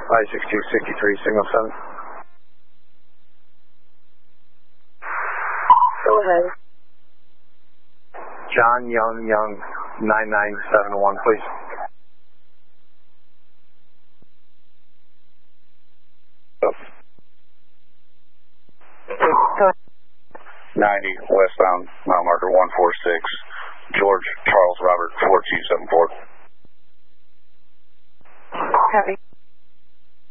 56263, signal 7. Go ahead. John Young, 9971, please. Go ahead. 90 westbound Mount